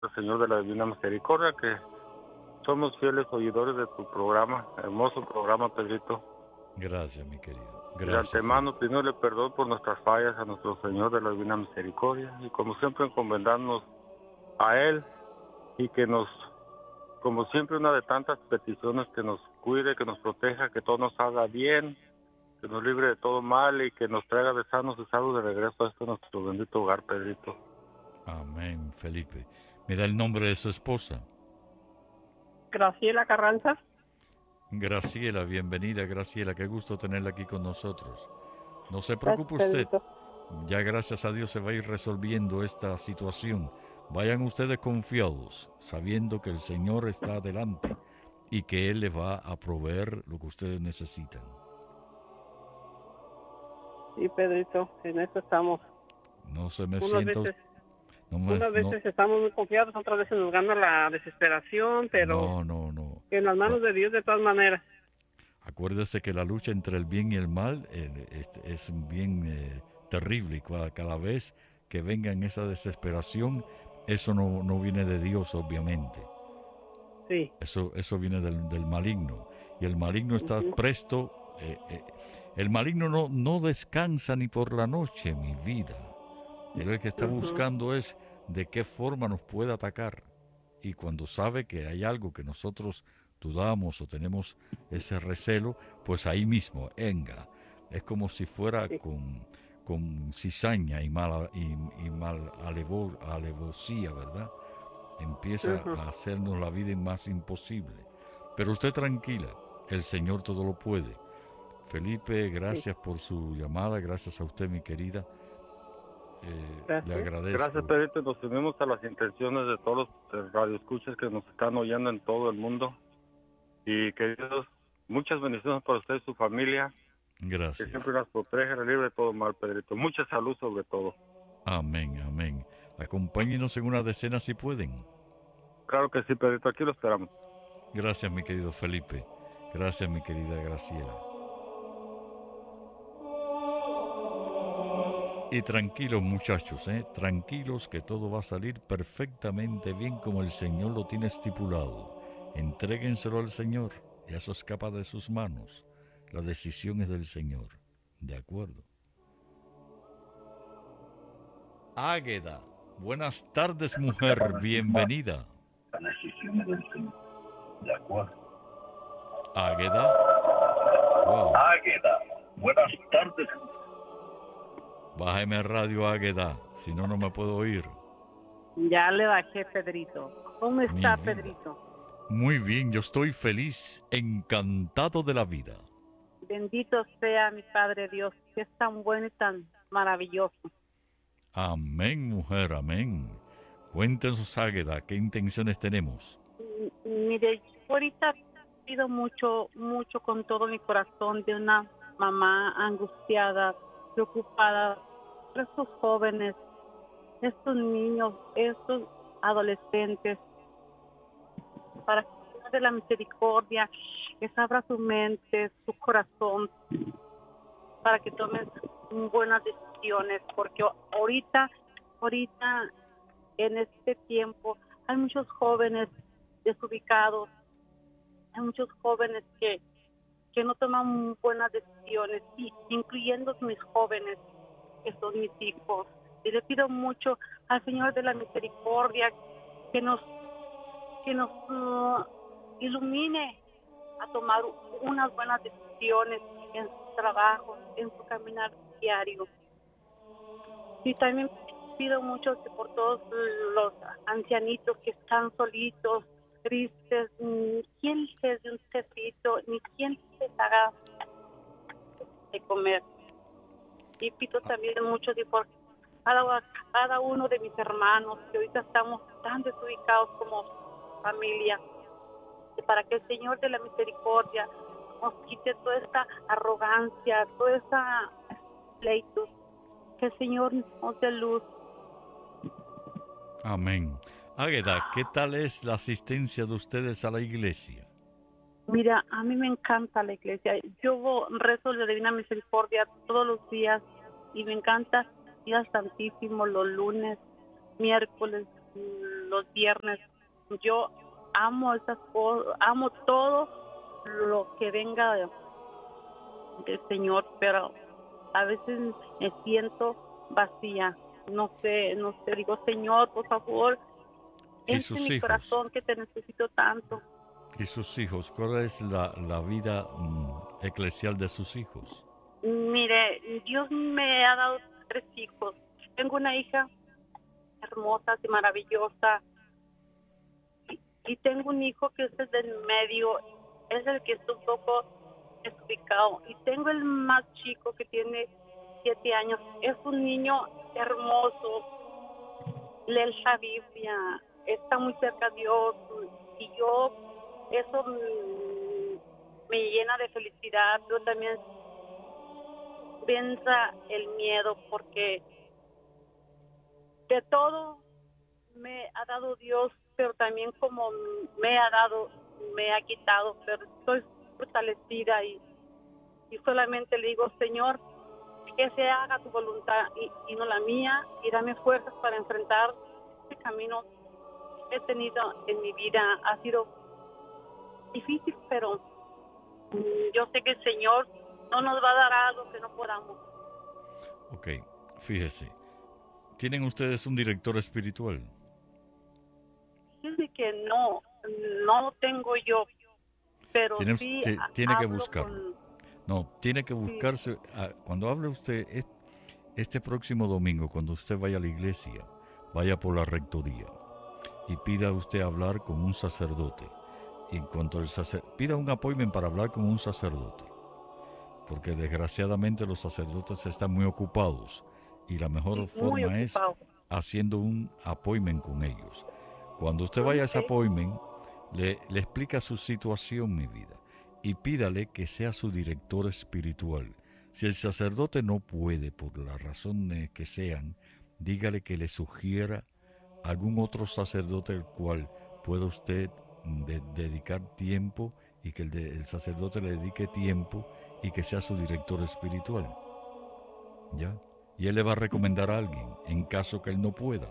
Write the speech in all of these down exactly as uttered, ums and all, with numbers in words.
Señor de la Divina Misericordia, que somos fieles oidores de tu programa, hermoso programa, Pedrito. Gracias, mi querido. Gracias. De antemano, pidiéndole perdón por nuestras fallas a nuestro Señor de la Divina Misericordia, y como siempre encomendarnos a Él, y que nos, como siempre, una de tantas peticiones, que nos cuide, que nos proteja, que todo nos haga bien, que nos libre de todo mal, y que nos traiga de sanos y salvos de regreso a este nuestro bendito hogar, Pedrito. Amén, Felipe. ¿Me da el nombre de su esposa? Graciela Carranza. Graciela, bienvenida, Graciela. Qué gusto tenerla aquí con nosotros. No se preocupe usted. Ya gracias a Dios se va a ir resolviendo esta situación. Vayan ustedes confiados, sabiendo que el Señor está adelante y que Él les va a proveer lo que ustedes necesitan. Sí, Pedrito, en eso estamos. No se me Unas sienta... veces, no me, unas veces no, estamos muy confiados, otras veces nos gana la desesperación, pero no, no, no. en las manos de Dios de todas maneras. Acuérdese que la lucha entre el bien y el mal eh, es, es bien eh, terrible, y cada, cada vez que venga en esa desesperación, eso no, no viene de Dios, obviamente. Sí. Eso, eso viene del, del maligno. Y el maligno está uh-huh. presto. Eh, eh, el maligno no, no descansa ni por la noche, mi vida. Él lo que está uh-huh. buscando es de qué forma nos puede atacar. Y cuando sabe que hay algo que nosotros dudamos o tenemos ese recelo, pues ahí mismo, venga. Es como si fuera sí. con, con cizaña y mal, y, y mal alevo, alevosía, ¿verdad? Empieza uh-huh. a hacernos la vida más imposible. Pero usted tranquila, el Señor todo lo puede. Felipe, gracias sí. por su llamada, gracias a usted, mi querida. Eh, le agradezco. Gracias, Pedrito. Nos unimos a las intenciones de todos los radioescuchas que nos están oyendo en todo el mundo. Y que Dios, muchas bendiciones para usted y su familia. Gracias. Que siempre las proteja, la libre de todo mal, Pedrito. Mucha salud sobre todo. Amén, amén. Acompáñenos en una decena si pueden. Claro que sí, Pedrito. Aquí lo esperamos. Gracias, mi querido Felipe. Gracias, mi querida Graciela. Y tranquilos, muchachos, ¿eh? Tranquilos, que todo va a salir perfectamente bien como el Señor lo tiene estipulado. Entréguenselo al Señor, y eso escapa de sus manos. La decisión es del Señor. ¿De acuerdo? Águeda, buenas tardes, mujer, bienvenida. La decisión es del Señor. ¿De acuerdo? Águeda. Wow. Águeda, buenas tardes. Bájeme radio, Águeda, si no, no me puedo oír. Ya le bajé, Pedrito. ¿Cómo está, Pedrito? Muy bien, yo estoy feliz, encantado de la vida. Bendito sea mi Padre Dios, que es tan bueno y tan maravilloso. Amén, mujer, amén. Cuéntenos, Águeda, ¿qué intenciones tenemos? Mire, ahorita pido mucho, mucho con todo mi corazón de una mamá angustiada, preocupada por estos jóvenes, estos niños, estos adolescentes, para que el Dios de la misericordia les abra su mente, su corazón, para que tomen buenas decisiones, porque ahorita, ahorita en este tiempo hay muchos jóvenes desubicados, hay muchos jóvenes que que no toman buenas decisiones, y incluyendo mis jóvenes, que son mis hijos. Y le pido mucho al Señor de la Misericordia que nos que nos uh, ilumine a tomar unas buenas decisiones en su trabajo, en su caminar diario. Y también pido mucho que por todos los ancianitos que están solitos, tristes, ¿quién les dé un tecito? Ni quién les haga de comer. Y pido también mucho de por cada, cada uno de mis hermanos, que ahorita estamos tan desubicados como familia, para que el Señor de la Misericordia nos quite toda esta arrogancia, toda esta pleito, que el Señor nos dé luz. Amén. Águeda, ¿qué tal es la asistencia de ustedes a la iglesia? Mira, a mí me encanta la iglesia. Yo rezo la Divina Misericordia todos los días y me encanta ir al Santísimo los lunes, miércoles, los viernes. Yo amo esas cosas, amo todo lo que venga de- del Señor, pero a veces me siento vacía. No sé, no sé, digo, Señor, por favor, ¿Y entra sus en mi hijos? corazón que te necesito tanto. ¿Y sus hijos? ¿Cuál es la, la vida mm, eclesial de sus hijos? Mire, Dios me ha dado tres hijos. Tengo una hija hermosa y maravillosa. Y, y tengo un hijo que es el del medio, es el que está un poco desubicado. Y tengo el más chico que tiene siete años. Es un niño hermoso, lee la Biblia, está muy cerca de Dios. Y yo, eso mm, me llena de felicidad, pero también venza el miedo, porque de todo me ha dado Dios, pero también como me ha dado, me ha quitado, pero estoy fortalecida y, y solamente le digo, Señor, que se haga tu voluntad y, y no la mía, y dame fuerzas para enfrentar este camino que he tenido en mi vida. Ha sido difícil, pero mm, yo sé que el Señor no nos va a dar algo que no podamos. Ok, fíjese. ¿Tienen ustedes un director espiritual? Dice que no, no lo tengo yo, pero Tiene, sí usted- ha- tiene que hablo buscarlo. con- No, tiene que buscarse. ah, Cuando hable usted es- este próximo domingo, cuando usted vaya a la iglesia, vaya por la rectoría y pida usted hablar con un sacerdote. Y en cuanto el sacer- pida un appointment para hablar con un sacerdote, porque desgraciadamente los sacerdotes están muy ocupados y la mejor sí, muy forma es ocupado. haciendo un appointment con ellos. Cuando usted vaya a ese Ok. appointment, le, le explica su situación, mi vida, y pídale que sea su director espiritual. Si el sacerdote no puede, por las razones que sean, dígale que le sugiera algún otro sacerdote al cual pueda usted de- dedicar tiempo, y que el, de- el sacerdote le dedique tiempo y que sea su director espiritual. ¿Ya? Y él le va a recomendar a alguien en caso que él no pueda.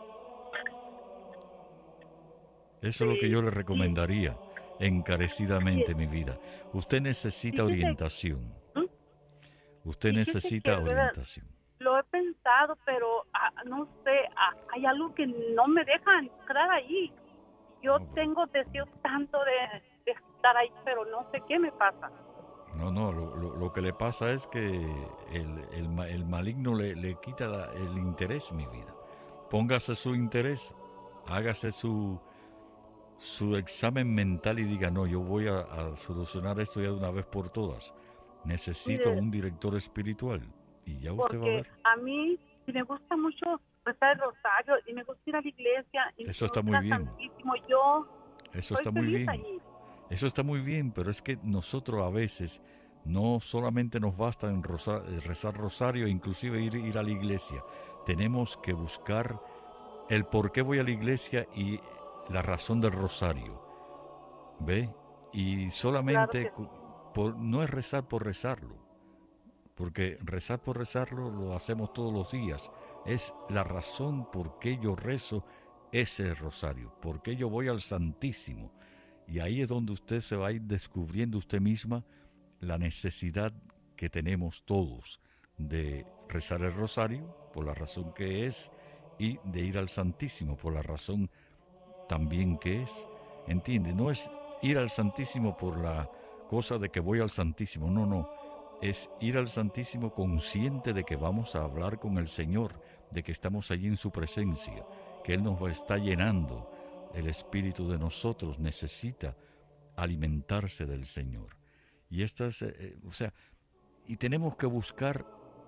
Eso es lo que Sí, yo le sí. recomendaría encarecidamente, mi vida. Usted necesita Fíjese, orientación. ¿Mm? Usted fíjese necesita que, ¿verdad? orientación. Lo he pensado, pero ah, no sé, ah, hay algo que no me deja entrar ahí. Yo No, pero- tengo deseo tanto de, de estar ahí, pero no sé qué me pasa. No, no, lo, lo- lo que le pasa es que el, el ma- el maligno le, le quita la- el interés, mi vida. Póngase su interés, hágase su, su examen mental y diga, no, yo voy a, a solucionar esto ya de una vez por todas. Necesito Mire, un director espiritual. Y ya usted va a porque ver. a mí sí me gusta mucho rezar el rosario y me gusta ir a la iglesia y Eso me está gusta muy ir al bien. Santísimo. Yo Eso soy está muy feliz bien. allí. Eso está muy bien, pero es que nosotros a veces no solamente nos basta en rosa- eh, rezar rosario, inclusive ir, ir a la iglesia. Tenemos que buscar el por qué voy a la iglesia y la razón del rosario. ¿Ve? Y Claro solamente que cu- por- no es rezar por rezarlo, porque rezar por rezarlo lo hacemos todos los días. Es la razón por qué yo rezo ese rosario, por qué yo voy al Santísimo. Y ahí es donde usted se va a ir descubriendo usted misma la necesidad que tenemos todos de rezar el rosario por la razón que es, y de ir al Santísimo por la razón también que es. ¿Entiende? No es ir al Santísimo por la cosa de que voy al Santísimo, no, no. Es ir al Santísimo consciente de que vamos a hablar con el Señor, de que estamos allí en su presencia, que Él nos está llenando. El espíritu de nosotros necesita alimentarse del Señor. Y esta es, eh, eh, o sea, y tenemos que buscar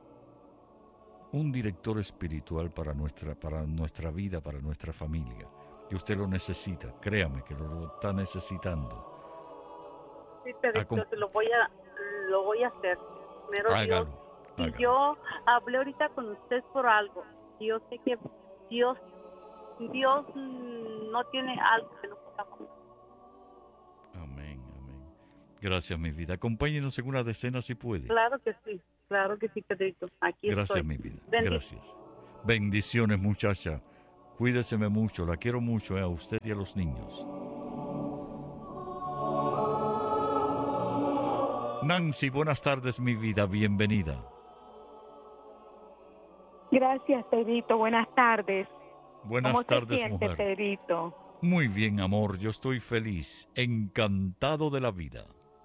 un director espiritual para nuestra, para nuestra vida, para nuestra familia. Y usted lo necesita, créame que lo, lo está necesitando. sí, pero Acom- yo lo voy a, lo voy a hacer. Primero Dios. hágalo, Y hágalo. yo hablé ahorita con usted por algo. Y yo sé que Dios, Dios mm, no tiene algo que no podamos. Amén, amén. Gracias, mi vida. Acompáñenos en una decena si puede. Claro que sí, claro que sí, Pedrito. Aquí Gracias, estoy. mi vida. Bendi- Gracias. Bendiciones, muchacha. Cuídeseme mucho, la quiero mucho eh, a usted y a los niños. Nancy, buenas tardes, mi vida, bienvenida. Gracias, Pedrito, buenas tardes. Buenas ¿Cómo tardes, se siente, mujer. Pedrito? Muy bien, amor, yo estoy feliz, encantado de la vida.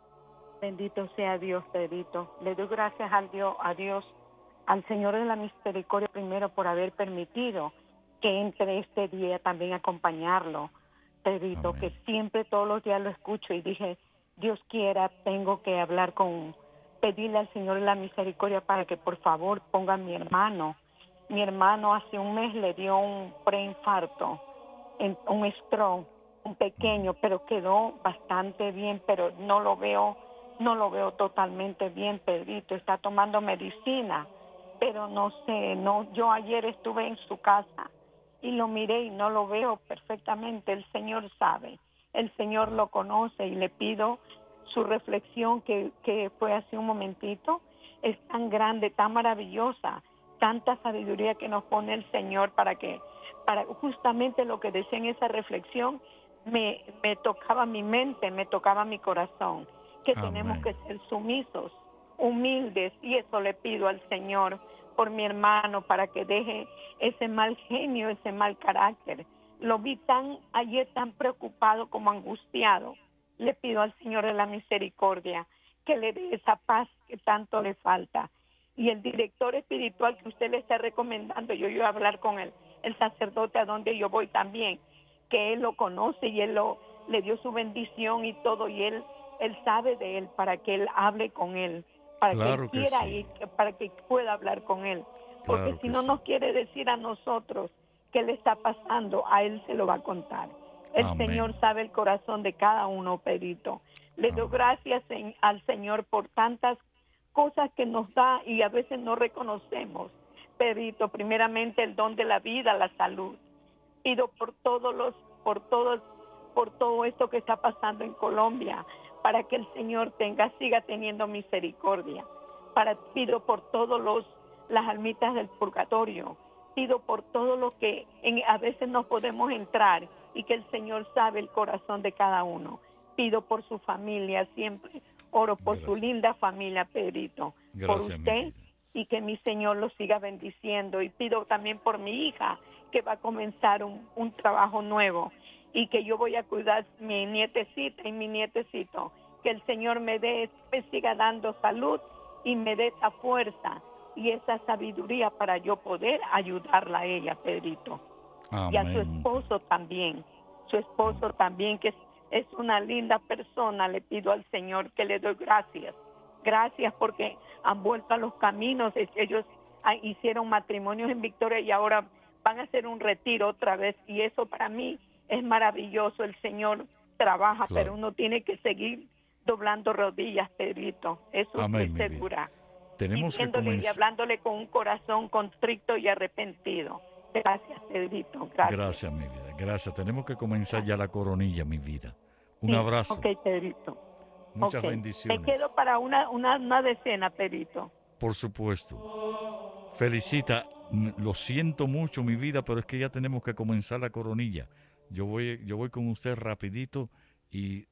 Bendito sea Dios, Pedrito. Le doy gracias al Dios, a Dios, al Señor de la Misericordia primero por haber permitido que entre este día también a acompañarlo, Pedrito, Amén. que siempre todos los días lo escucho y dije, Dios quiera, tengo que hablar con, pedirle al Señor de la Misericordia para que por favor ponga a mi hermano. Mi hermano hace un mes le dio un preinfarto, en- un stroke, un pequeño, pero quedó bastante bien, pero no lo veo, no lo veo totalmente bien, Pedrito. Está tomando medicina, pero no sé, no. Yo ayer estuve en su casa y lo miré y no lo veo perfectamente. El Señor sabe, el Señor lo conoce y le pido su reflexión que, que fue hace un momentito. Es tan grande, tan maravillosa, tanta sabiduría que nos pone el Señor para que, para justamente lo que decía en esa reflexión, me, me tocaba mi mente, me tocaba mi corazón, que Amén. tenemos que ser sumisos, humildes, y eso le pido al Señor por mi hermano, para que deje ese mal genio, ese mal carácter. Lo vi tan ayer tan preocupado como angustiado. Le pido al Señor de la Misericordia que le dé esa paz que tanto le falta. Y el director espiritual que usted le está recomendando, yo iba a hablar con él, el sacerdote a donde yo voy también, que él lo conoce y él lo, le dio su bendición y todo, y él, él sabe de él para que él hable con él, para Claro que que él quiera sí. ir, para que pueda hablar con él. Porque Claro si que no sí. nos quiere decir a nosotros qué le está pasando, a él se lo va a contar. El Amén. Señor sabe el corazón de cada uno, Pedrito. Le doy Amén. gracias en- al Señor por tantas cosas que nos da y a veces no reconocemos. Pedrito, primeramente el don de la vida, la salud. Pido por todos los, por todos, por todo esto que está pasando en Colombia, para que el Señor tenga, siga teniendo misericordia. Para, pido por todos los, las almitas del purgatorio. Pido por todo lo que en, a veces no podemos entrar y que el Señor sabe el corazón de cada uno. Pido por su familia, siempre oro por Gracias. su linda familia, Pedrito, Gracias, por mi usted, vida. y que mi Señor lo siga bendiciendo. Y pido también por mi hija, que va a comenzar un, un trabajo nuevo y que yo voy a cuidar mi nietecita y mi nietecito. Que el Señor me dé, me siga dando salud y me dé esa fuerza y esa sabiduría para yo poder ayudarla a ella, Pedrito. Y a su Amén. esposo también, su esposo también, que es, es una linda persona. Le pido al Señor que le doy gracias. Gracias porque han vuelto a los caminos. Es- Ellos ah, hicieron matrimonios en Victoria y ahora van a hacer un retiro otra vez. Y eso para mí es maravilloso. El Señor trabaja, Claro. pero uno tiene que seguir doblando rodillas, Pedrito. Eso Amén, estoy mi vida. segura. Tenemos que Pidiéndole y comenzar. hablándole con un corazón constricto y arrepentido. Gracias, Pedrito. Gracias. Gracias, mi vida. Gracias. Tenemos que comenzar ya la coronilla, mi vida. Un Sí, abrazo. Ok, Pedrito. Muchas Ok. bendiciones. Me quedo para una, una, una decena, Pedrito. Por supuesto. Felicita, mm, lo siento mucho, mi vida, pero es que ya tenemos que comenzar la coronilla. Yo voy, yo voy con usted rapidito y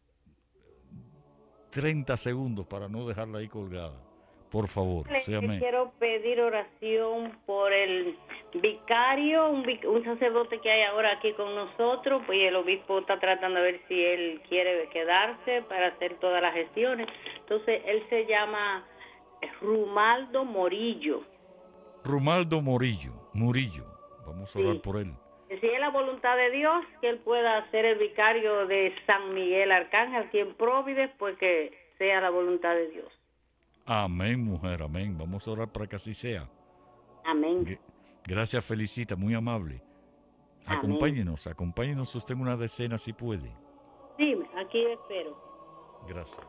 treinta segundos para no dejarla ahí colgada. Por favor, Le séame. quiero pedir oración por el vicario, un, vic- un sacerdote que hay ahora aquí con nosotros, pues el obispo está tratando de ver si él quiere quedarse para hacer todas las gestiones. Entonces, él se llama Rumaldo Morillo. Rumaldo Morillo, Murillo. Vamos a orar Sí. por él. Que si es la voluntad de Dios, que él pueda ser el vicario de San Miguel Arcángel aquí en Próvides, pues que sea la voluntad de Dios. Amén, mujer, amén. Vamos a orar para que así sea. Amén. G- Gracias, Felicita, muy amable. Amén. Acompáñenos, acompáñenos usted en una decena si puede. Sí, aquí espero. Gracias.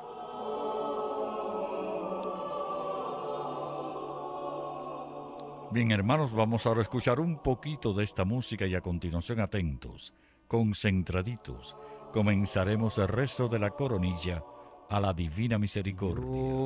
Bien, hermanos, vamos ahora a escuchar un poquito de esta música y a continuación atentos, concentraditos, comenzaremos el resto de la coronilla a la Divina Misericordia.